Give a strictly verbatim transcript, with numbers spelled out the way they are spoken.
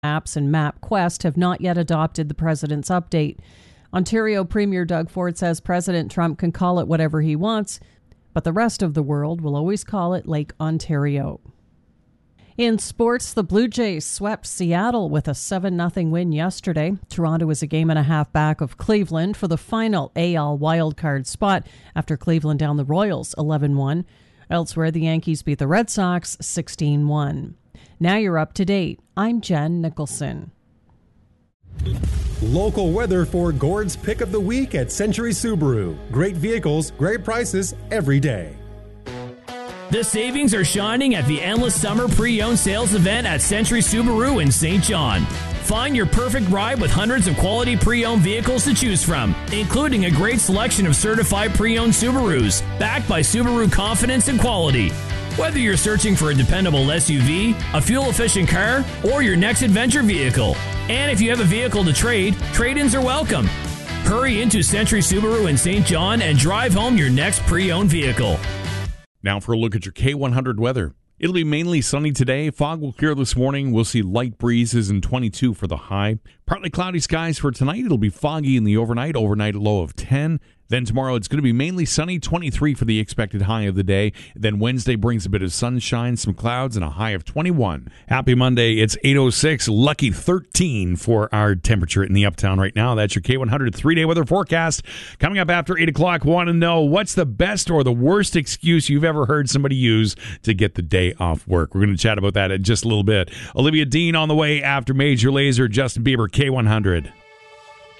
Maps and MapQuest have not yet adopted the president's update. Ontario Premier Doug Ford says President Trump can call it whatever he wants, but the rest of the world will always call it Lake Ontario. In sports, the Blue Jays swept Seattle with a seven nothing win yesterday. Toronto is a game and a half back of Cleveland for the final A L wildcard spot after Cleveland downed the Royals eleven one. Elsewhere, the Yankees beat the Red Sox sixteen one. Now you're up to date. I'm Jen Nicholson. Local weather for Gord's Pick of the Week at Century Subaru. Great vehicles, great prices every day. The savings are shining at the Endless Summer Pre-Owned Sales Event at Century Subaru in Saint John. Find your perfect ride with hundreds of quality pre-owned vehicles to choose from, including a great selection of certified pre-owned Subarus, backed by Subaru confidence and quality. Whether you're searching for a dependable S U V, a fuel-efficient car, or your next adventure vehicle. And if you have a vehicle to trade, trade-ins are welcome. Hurry into Century Subaru in Saint John and drive home your next pre-owned vehicle. Now for a look at your K one hundred weather. It'll be mainly sunny today. Fog will clear this morning. We'll see light breezes and twenty-two for the high. Partly cloudy skies for tonight. It'll be foggy in the overnight. Overnight low of ten. Then tomorrow it's going to be mainly sunny, twenty-three for the expected high of the day. Then Wednesday brings a bit of sunshine, some clouds, and a high of twenty-one. Happy Monday. It's eight oh six, lucky thirteen for our temperature in the uptown right now. That's your K one hundred three-day weather forecast. Coming up after eight o'clock, want to know what's the best or the worst excuse you've ever heard somebody use to get the day off work. We're going to chat about that in just a little bit. Olivia Dean on the way after Major Lazer, Justin Bieber, K one hundred.